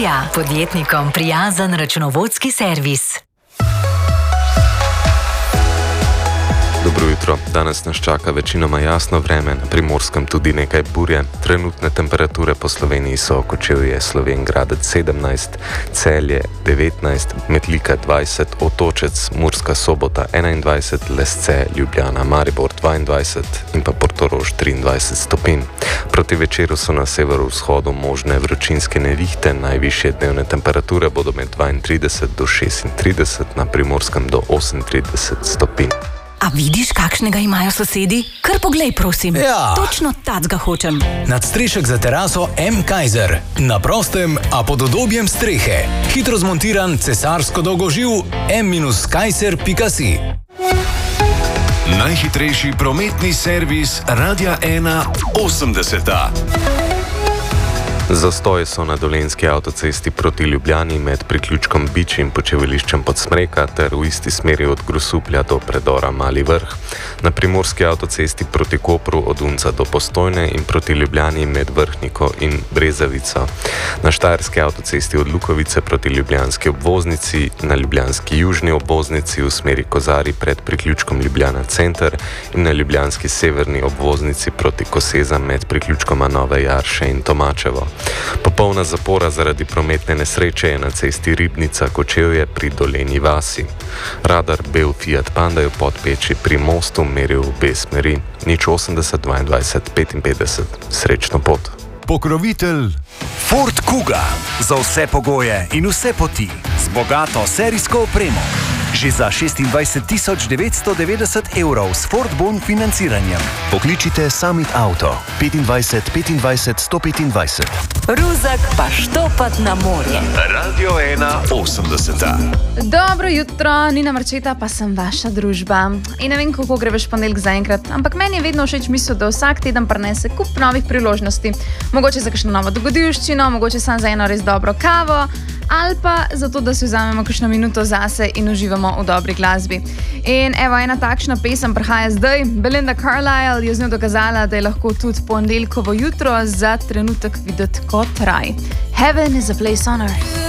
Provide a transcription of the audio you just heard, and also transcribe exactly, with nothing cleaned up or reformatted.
Ilija, podjetnikom prijazen računovodski servis. Dobro jutro. Danes nas čaka večinoma jasno vreme, na Primorskem tudi nekaj burje. Trenutne temperature po Sloveniji so Kočevje, Slovenj Gradec sedemnajst, Celje devetnajst, Metlika dvajset, Otočec, Murska Sobota enaindvajset, Lesce, Ljubljana, Maribor dvaindvajset in pa Portorož triindvajset stopinj. Proti večeru so na severovzhodu možne vročinske nevihte, najvišje dnevne temperature bodo med dvaintrideset do šestintrideset, na Primorskem do osemintrideset stopinj. A vidiš, kakšnega imajo sosedi? Kar poglej, prosim. Ja. Točno tacga hočem. Nadstrešek za teraso M. Kaiser. Na prostem, a pod udobjem strehe. Hitro zmontiran cesarsko dolgoživ M Kaiser pika si. Najhitrejši prometni servis Radia ena osemdeseta. Zastoji so na Dolenjski avtocesti proti Ljubljani med priključkom Bič in počivališčem Podsmreka ter v isti smeri od Grosuplja do predora Mali Vrh. Na Primorski avtocesti proti Kopru od Unca do Postojne in proti Ljubljani med Vrhniko in Brezavico. Na Štajerski avtocesti od Lukovice proti Ljubljanski obvoznici, na Ljubljanski južni obvoznici v smeri Kozari pred priključkom Ljubljana Center in na Ljubljanski severni obvoznici proti Kosezam med priključkoma Nove Jarše in Tomačevo. Popolna zapora zaradi prometne nesreče je na cesti Ribnica-Kočevje pri Dolenji vasi. Radar bel Fiat Panda je v Podpeči pri mostu meril v obe smeri. nič osemdeset dvaindvajset petinpetdeset. Srečno pot. Pokrovitelj Ford Kuga. Za vse pogoje in vse poti. Z bogato serijsko opremo. Že za šestindvajset tisoč devetsto devetdeset evrov s Ford Bon financiranjem. Pokličite Summit Auto petindvajset petindvajset sto petindvajset. Ruzak pa štopat na morje. Radio ena osemdeseta. Dobro jutro, Nina Marčeta, pa sem vaša družba. In ne vem, kako gre veš ponedeljek zaenkrat, ampak meni je vedno všeč misel, da vsak teden prinese kup novih priložnosti. Mogoče za kakšno novo dogodivščino, mogoče samo za eno res dobro kavo, ali pa zato, da si vzamemo kakšno minuto zase in uživamo v dobri glasbi. In evo, ena takšna pesem prihaja zdaj. Belinda Carlisle je z njo dokazala, da je lahko tudi ponedeljkovo jutro za trenutek videti kot raj. Heaven is a place on earth.